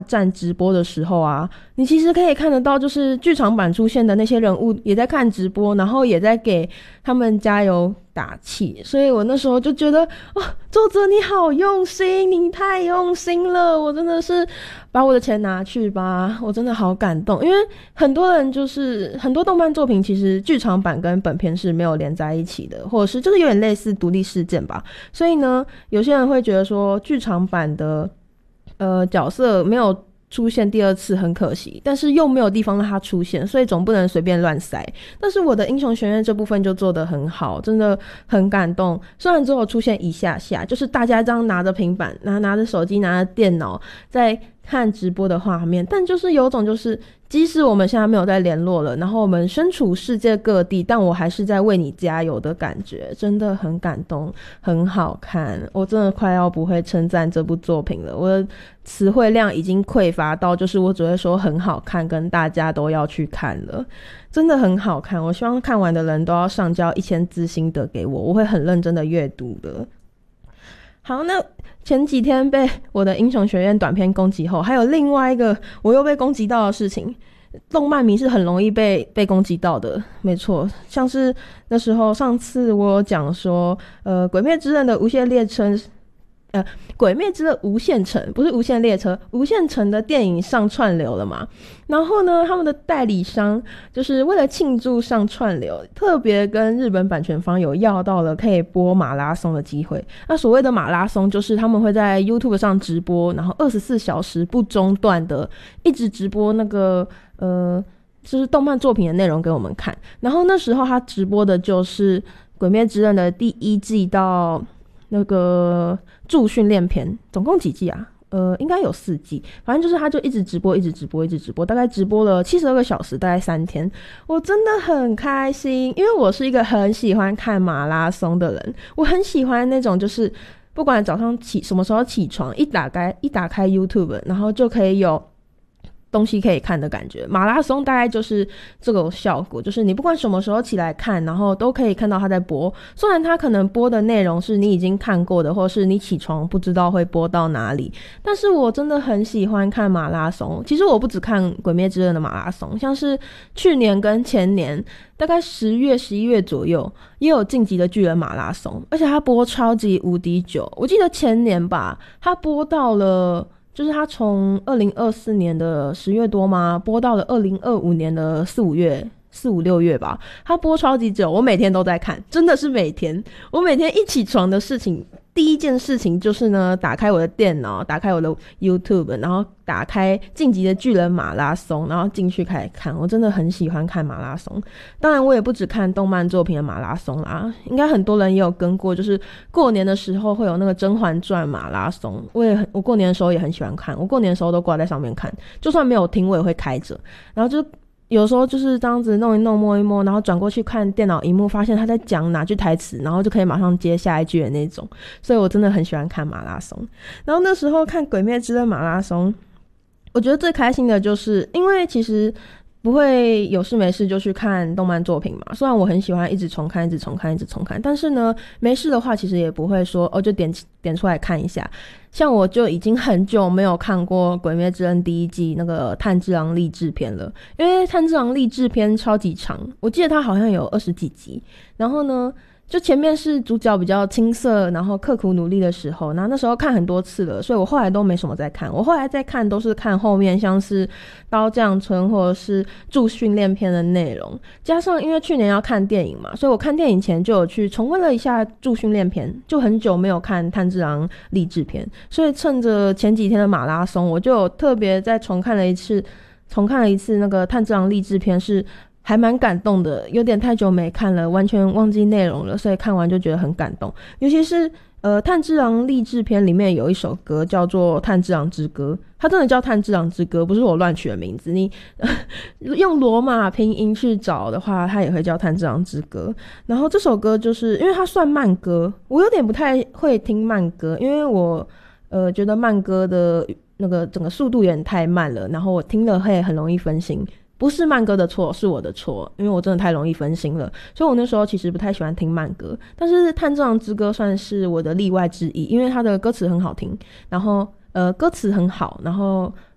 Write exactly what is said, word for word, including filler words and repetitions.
站直播的时候啊，你其实可以看得到，就是剧场版出现的那些人物也在看直播，然后也在给他们加油打气。所以我那时候就觉得，哦，作者你好用心，你太用心了，我真的是把我的钱拿去吧，我真的好感动。因为很多人就是很多动漫作品，其实剧场版跟本片是没有连在一起的，或者是就是有点类似独立事件吧。所以呢，有些人会觉得说剧场版的呃角色没有出现第二次很可惜，但是又没有地方让他出现，所以总不能随便乱塞。但是我的英雄学院这部分就做得很好，真的很感动。虽然只有出现一下下，就是大家这样拿着平板拿拿着手机拿着电脑在看直播的画面，但就是有种就是即使我们现在没有再联络了，然后我们身处世界各地，但我还是在为你加油的感觉，真的很感动，很好看。我真的快要不会称赞这部作品了，我的词汇量已经匮乏到就是我只会说很好看跟大家都要去看了，真的很好看。我希望看完的人都要上交一千字心得给我，我会很认真的阅读的。好，那前几天被我的英雄学院短片攻击后，还有另外一个我又被攻击到的事情。动漫迷是很容易被被攻击到的，没错。像是那时候上次我有讲说，呃，鬼灭之刃的无限列车，呃，鬼灭之刃无限城不是无限列车，无限城的电影上串流了嘛？然后呢，他们的代理商就是为了庆祝上串流，特别跟日本版权方有要到了可以播马拉松的机会。那所谓的马拉松，就是他们会在 YouTube 上直播，然后二十四小时不中断的一直直播那个呃，就是动漫作品的内容给我们看。然后那时候他直播的就是《鬼灭之刃》的第一季到那个助训练篇，总共几季啊？呃，应该有四季，反正就是他就一直直播，一直直播，一直直播，大概直播了七十二个小时，大概三天。我真的很开心，因为我是一个很喜欢看马拉松的人，我很喜欢那种就是不管早上起什么时候起床，一打开一打开 YouTube， 然后就可以有东西可以看的感觉。马拉松大概就是这个效果，就是你不管什么时候起来看，然后都可以看到它在播。虽然它可能播的内容是你已经看过的，或是你起床不知道会播到哪里，但是我真的很喜欢看马拉松。其实我不只看鬼灭之刃的马拉松，像是去年跟前年大概十月十一月左右也有晋级的巨人马拉松，而且它播超级无敌久。我记得前年吧，它播到了就是他从二零二四年的十月多嘛，播到了二零二五年的四五月四五六月吧，他播超级久，我每天都在看，真的是每天。我每天一起床的事情，第一件事情就是呢，打开我的电脑，打开我的 YouTube， 然后打开晋级的巨人马拉松，然后进去开始看。我真的很喜欢看马拉松，当然我也不只看动漫作品的马拉松啦，应该很多人也有跟过，就是过年的时候会有那个甄嬛传马拉松，我也很我过年的时候也很喜欢看，我过年的时候都挂在上面看，就算没有听我也会开着，然后就有时候就是这样子弄一弄摸一摸，然后转过去看电脑萤幕，发现他在讲哪句台词，然后就可以马上接下一句的那种。所以我真的很喜欢看马拉松。然后那时候看鬼灭之刃马拉松，我觉得最开心的就是因为其实不会有事没事就去看动漫作品嘛，虽然我很喜欢一直重看一直重看一直重看，但是呢没事的话其实也不会说哦就点点出来看一下。像我就已经很久没有看过鬼灭之刃第一季那个炭治郎励志篇了，因为炭治郎励志篇超级长，我记得它好像有二十几集，然后呢就前面是主角比较青涩然后刻苦努力的时候，然后那时候看很多次了，所以我后来都没什么在看，我后来在看都是看后面像是刀匠村或者是助训练篇的内容，加上因为去年要看电影嘛，所以我看电影前就有去重温了一下助训练篇，就很久没有看炭治郎励志篇，所以趁着前几天的马拉松，我就有特别再重看了一次重看了一次那个炭治郎励志篇，是还蛮感动的，有点太久没看了，完全忘记内容了，所以看完就觉得很感动。尤其是呃炭治郎励志篇里面有一首歌叫做炭治郎之歌，它真的叫炭治郎之歌，不是我乱取的名字，你、呃、用罗马拼音去找的话它也会叫炭治郎之歌。然后这首歌就是因为它算慢歌，我有点不太会听慢歌，因为我呃觉得慢歌的那个整个速度有点太慢了，然后我听了会很容易分心，不是慢歌的错，是我的错，因为我真的太容易分心了，所以我那时候其实不太喜欢听慢歌。但是炭治郎之歌算是我的例外之一，因为它的歌词很好听，然后呃歌词很好，然后